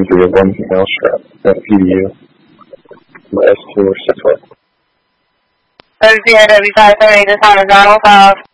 be a 1 mousetrap at PDU. My S2 or 6 way. WPIW 578 is horizontal 5.